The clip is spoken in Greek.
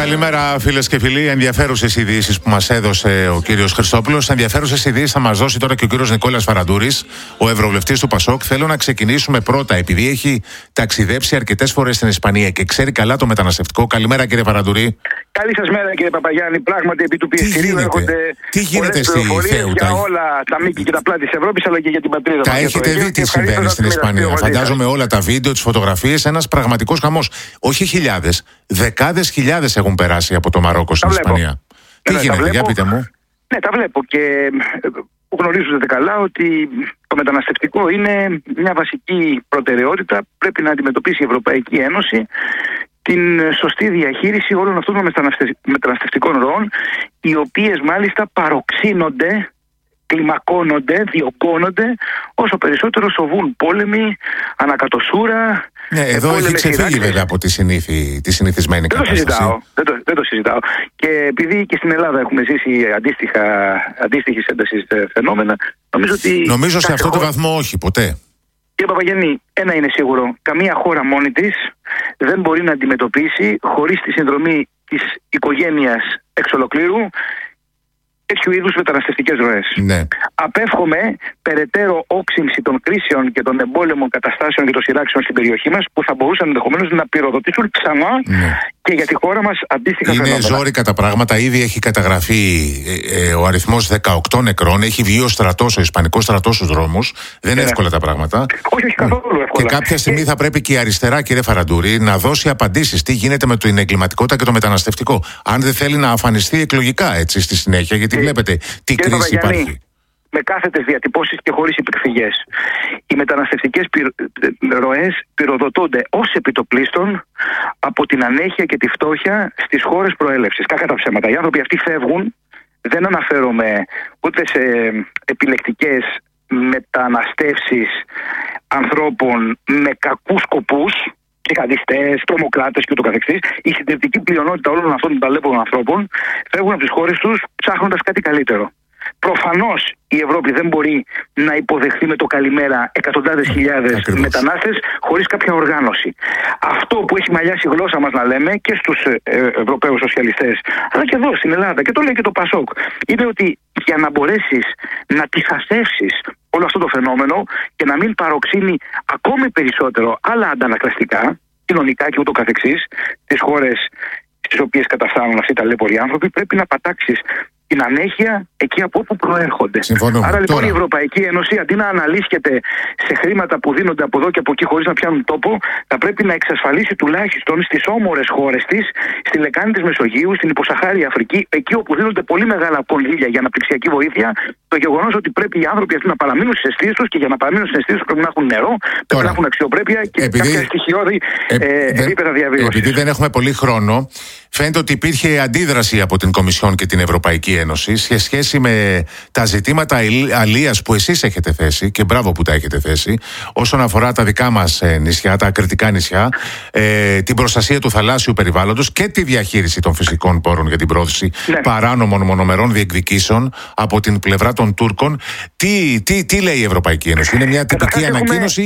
Καλημέρα, φίλες και φίλοι. Ενδιαφέρουσες ειδήσεις που μας έδωσε ο κύριος Χριστόπουλος. Ενδιαφέρουσες ειδήσεις θα μας δώσει τώρα και ο κύριος Νικόλας Φαραντούρης, ο ευρωβουλευτής του Πασόκ. Θέλω να ξεκινήσουμε πρώτα, επειδή έχει ταξιδέψει αρκετές φορές στην Ισπανία και ξέρει καλά το μεταναστευτικό. Καλημέρα, κύριε Φαραντούρη. Καλή σας μέρα, κύριε Παπαγιάννη. Πράγματι, επί του πιεστηρίου έρχονται πολλές πληροφορίες για όλα τα μήκη και τα πλάτη της Ευρώπης, αλλά και για την πατρίδα μας. Τα έχετε δει τι συμβαίνει στην Ισπανία. Φαντάζομαι όλα τα βίντεο, τις φωτογραφίες, ένας πραγματικός χαμός. Όχι χιλιάδες, δεκάδες χιλιάδες έχουν περάσει από το Μαρόκο στην Ισπανία. Τι γίνεται, για πείτε μου. Ναι, τα βλέπω και γνωρίζετε καλά ότι το μεταναστευτικό είναι μια βασική προτεραιότητα. Πρέπει να αντιμετωπίσει η Ευρωπαϊκή Ένωση την σωστή διαχείριση όλων αυτών των μεταναστευτικών ροών, οι οποίες μάλιστα παροξύνονται, κλιμακώνονται, διωγγώνονται όσο περισσότερο σοβούν πόλεμοι, ανακατοσούρα. Ναι, εδώ έχει ξεφύγει βέβαια από τη συνηθισμένη κατάσταση. Δεν το συζητάω. Και επειδή και στην Ελλάδα έχουμε ζήσει αντίστοιχης έντασης φαινόμενα, νομίζω σε αυτό το βαθμό όχι, ποτέ. Κύριε Παπαγιάννη, ένα είναι σίγουρο. Καμία χώρα μόνη της δεν μπορεί να αντιμετωπίσει χωρίς τη συνδρομή της οικογένειας εξ ολοκλήρου τέτοιου είδους μεταναστευτικές ροές. Ναι. Απέφχομαι περαιτέρω όξυνση των κρίσεων και των εμπόλεμων καταστάσεων και των σειράξεων στην περιοχή μας, που θα μπορούσαν ενδεχομένως να πυροδοτήσουν ξανά και για τη χώρα μας αντίστοιχα φαινόμενα. Είναι ζόρικα τα πράγματα. Ήδη έχει καταγραφεί ο αριθμός 18 νεκρών. Έχει βγει ο στρατός, ο Ισπανικός στρατός στους δρόμους. Δεν είναι εύκολα τα πράγματα. Όχι καθόλου εύκολα. Και κάποια στιγμή θα πρέπει και η αριστερά, κύριε Φαραντούρη, να δώσει απαντήσεις. Τι γίνεται με την εγκληματικότητα και το μεταναστευτικό. Αν δεν θέλει να αφανιστεί εκλογικά έτσι στη συνέχεια, γιατί βλέπετε τι κρίση υπάρχει. Με κάθετες διατυπώσεις και χωρίς υπεκφυγές. Οι μεταναστευτικές ροές πυροδοτούνται ως επιτοπλίστων από την ανέχεια και τη φτώχεια στις χώρες προέλευσης. Κακά τα ψέματα. Οι άνθρωποι αυτοί φεύγουν, δεν αναφέρομαι ούτε σε επιλεκτικές μεταναστεύσεις ανθρώπων με κακούς σκοπούς, τζιχαντιστές, τρομοκράτες και ούτω καθεξής. Η συντριπτική πλειονότητα όλων αυτών των ταλέπων ανθρώπων φεύγουν από τις χώρες τους ψάχνοντας κάτι καλύτερο. Προφανώς η Ευρώπη δεν μπορεί να υποδεχθεί με το καλημέρα εκατοντάδες χιλιάδες μετανάστες χωρίς κάποια οργάνωση. Αυτό που έχει μαλλιάσει η γλώσσα μας να λέμε και στους Ευρωπαίους σοσιαλιστές, αλλά και εδώ στην Ελλάδα, και το λέει και το Πασόκ, είναι ότι για να μπορέσεις να τυθασεύσεις όλο αυτό το φαινόμενο και να μην παροξύνει ακόμη περισσότερο άλλα αντανακλαστικά, κοινωνικά και ούτω καθεξής, τις χώρες στις οποίες καταφθάνουν αυτοί οι ταλέποροι άνθρωποι, πρέπει να πατάξεις την ανέχεια εκεί από όπου προέρχονται. Συμφωνούμε. Άρα λοιπόν η Ευρωπαϊκή Ένωση, αντί να αναλύσκεται σε χρήματα που δίνονται από εδώ και από εκεί χωρίς να πιάνουν τόπο, θα πρέπει να εξασφαλίσει τουλάχιστον στις όμορες χώρες της, στη λεκάνη της Μεσογείου, στην υποσαχάρια Αφρική, εκεί όπου δίνονται πολύ μεγάλα κονδύλια για αναπτυξιακή βοήθεια, το γεγονός ότι πρέπει οι άνθρωποι αυτοί να παραμείνουν στις αιστείες τους, και για να παραμείνουν στις αιστείες τους πρέπει να έχουν νερό, πρέπει να έχουν αξιοπρέπεια και κάποια στοιχειώδη επίπεδα διαβίωσης. Επειδή δεν έχουμε πολύ χρόνο, φαίνεται ότι υπήρχε αντίδραση από την Κομισιόν και την Ευρωπαϊκή Ένωση σε σχέση με τα ζητήματα αλίας που εσείς έχετε θέσει, και μπράβο που τα έχετε θέσει, όσον αφορά τα δικά μας νησιά, τα ακριτικά νησιά, την προστασία του θαλάσσιου περιβάλλοντος και τη διαχείριση των φυσικών πόρων για την πρόθεση παράνομων μονομερών διεκδικήσεων από την πλευρά των Τούρκων. Τι λέει η Ευρωπαϊκή Ένωση? Είναι μια τυπική ανακοίνωση